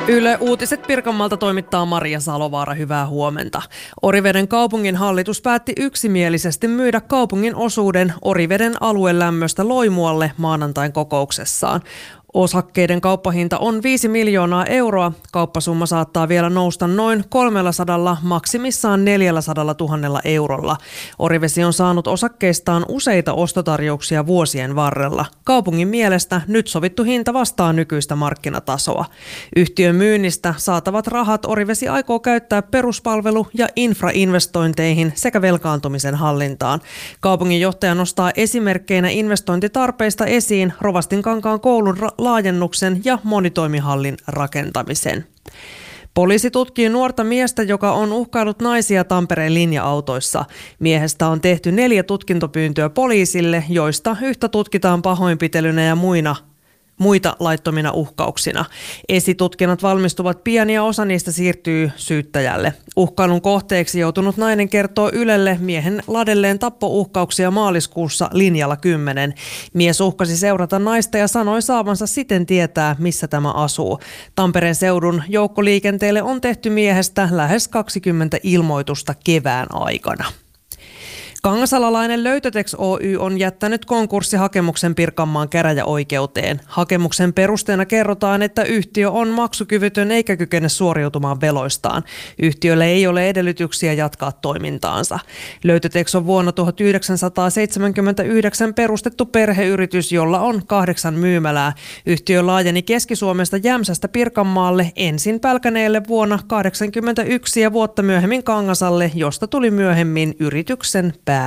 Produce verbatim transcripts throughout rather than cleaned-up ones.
Yle Uutiset Pirkanmaalta toimittaa Maria Salovaara, hyvää huomenta. Oriveden kaupungin hallitus päätti yksimielisesti myydä kaupungin osuuden Oriveden aluelämmöstä Loimualle maanantain kokouksessaan. Osakkeiden kauppahinta on viisi miljoonaa euroa. Kauppasumma saattaa vielä nousta noin kolmellasadalla, maksimissaan neljälläsadallatuhannella eurolla. Orivesi on saanut osakkeistaan useita ostotarjouksia vuosien varrella. Kaupungin mielestä nyt sovittu hinta vastaa nykyistä markkinatasoa. Yhtiön myynnistä saatavat rahat Orivesi aikoo käyttää peruspalvelu- ja infrainvestointeihin sekä velkaantumisen hallintaan. Kaupungin johtaja nostaa esimerkkeinä investointitarpeista esiin Rovastinkankaan koulun ra- laajennuksen ja monitoimihallin rakentamisen. Poliisi tutkii nuorta miestä, joka on uhkaillut naisia Tampereen linja-autoissa. Miehestä on tehty neljä tutkintopyyntöä poliisille, joista yhtä tutkitaan pahoinpitelynä ja muina muita laittomina uhkauksina. Esitutkinnat valmistuvat pian ja osa niistä siirtyy syyttäjälle. Uhkailun kohteeksi joutunut nainen kertoo Ylelle miehen ladelleen tappouhkauksia maaliskuussa linjalla kymmenen. Mies uhkasi seurata naista ja sanoi saavansa siten tietää, missä tämä asuu. Tampereen seudun joukkoliikenteelle on tehty miehestä lähes kaksikymmentä ilmoitusta kevään aikana. Kangasalalainen Löytötex Oy on jättänyt konkurssihakemuksen Pirkanmaan käräjäoikeuteen. Hakemuksen perusteena kerrotaan, että yhtiö on maksukyvytön eikä kykene suoriutumaan veloistaan. Yhtiölle ei ole edellytyksiä jatkaa toimintaansa. Löytötex on vuonna tuhatyhdeksänsataaseitsemänkymmentäyhdeksän perustettu perheyritys, jolla on kahdeksan myymälää. Yhtiö laajeni Keski-Suomesta Jämsästä Pirkanmaalle, ensin Pälkäneelle vuonna tuhatyhdeksänsataakahdeksankymmentäyksi ja vuotta myöhemmin Kangasalle, josta tuli myöhemmin yrityksen pääkonttori.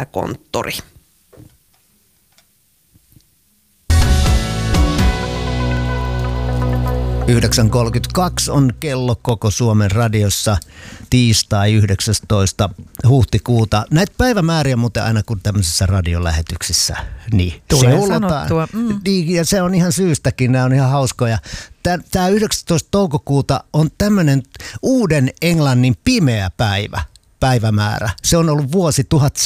yhdeksän kolmekymmentäkaksi on kello koko Suomen radiossa tiistai yhdeksästoista huhtikuuta. Näitä päivämääriä muuten aina kun tämmöisissä radiolähetyksissä niin tulee sanottua. Mm. Niin, ja se on ihan syystäkin, nämä on ihan hauskoja. Tämä yhdeksästoista toukokuuta on tämmöinen uuden Englannin pimeä päivä. Päivämäärä. Se on ollut vuosi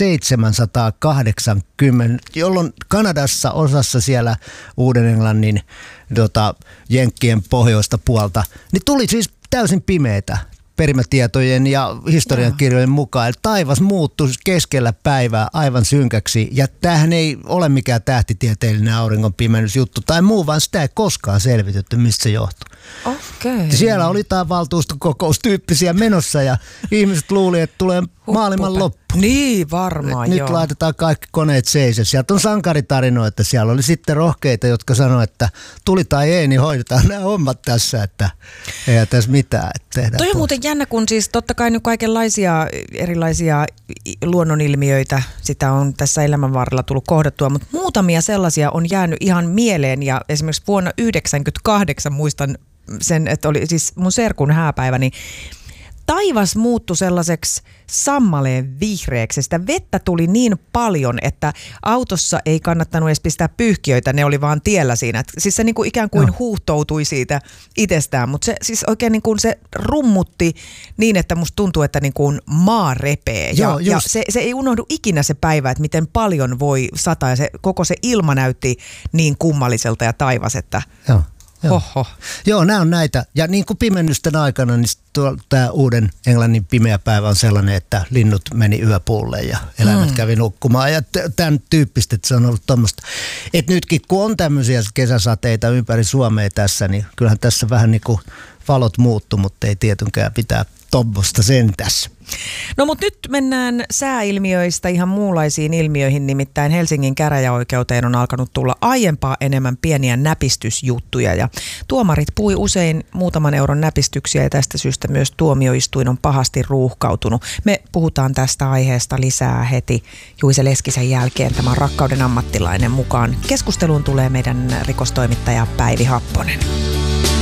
tuhatseitsemänsataakahdeksankymmentä, jolloin Kanadassa osassa siellä Uuden-Englannin tota, jenkkien pohjoista puolta, niin tuli siis täysin pimeätä perimätietojen ja historiankirjojen mukaan. Eli taivas muuttui keskellä päivää aivan synkäksi, ja tämähän ei ole mikään tähtitieteellinen auringonpimennysjuttu tai muu, vaan sitä ei koskaan selvitetty, mistä se johtuu. Okay. Siellä oli jotain valtuustokokoustyyppisiä menossa ja ihmiset luuli, että tulee maailman loppu. Niin varmaan, Nyt joo. laitetaan kaikki koneet seis. Sieltä on sankaritarinoita. Siellä oli sitten rohkeita, jotka sanoivat, että tuli tai ei, niin hoidetaan nämä hommat tässä, että ei tässä mitään. Että toi on muuten jännä, kun siis totta kai nyt kaikenlaisia erilaisia luonnonilmiöitä, sitä on tässä elämän varrella tullut kohdattua, mutta muutamia sellaisia on jäänyt ihan mieleen, ja esimerkiksi vuonna yhdeksänkymmentäkahdeksan muistan sen, että oli siis mun serkun hääpäivä, niin taivas muuttui sellaiseksi sammaleen vihreäksi. Sitä vettä tuli niin paljon, että autossa ei kannattanut edes pistää pyyhkiöitä, ne oli vaan tiellä siinä. Siis se niin kuin ikään kuin no. huuhtoutui siitä itsestään, mutta se siis oikein niin kuin se rummutti niin, että musta tuntuu, että niin kuin maa repee. Joo, ja ja se, se ei unohdu ikinä se päivä, että miten paljon voi sataa, ja se, koko se ilma näytti niin kummalliselta ja taivas, että... Joo. Joo. Hoho. Joo, nämä on näitä. Ja niin kuin pimennysten aikana, niin tämä Uuden Englannin pimeä päivä on sellainen, että linnut meni yöpuulle ja eläimet mm. kävi nukkumaan. Ja tämän tyyppistä, että se on ollut tuommoista. Että nytkin kun on tämmöisiä kesäsateita ympäri Suomea tässä, niin kyllähän tässä vähän niin kuin valot muuttu, mutta ei tietenkään pitää tuommoista sentäs. No mutta nyt mennään sääilmiöistä ihan muunlaisiin ilmiöihin, nimittäin Helsingin käräjäoikeuteen on alkanut tulla aiempaa enemmän pieniä näpistysjuttuja, ja tuomarit pui usein muutaman euron näpistyksiä, ja tästä syystä myös tuomioistuin on pahasti ruuhkautunut. Me puhutaan tästä aiheesta lisää heti Juise Leskisen jälkeen. Tämä on Rakkauden ammattilainen mukaan. Keskusteluun tulee meidän rikostoimittaja Päivi Happonen.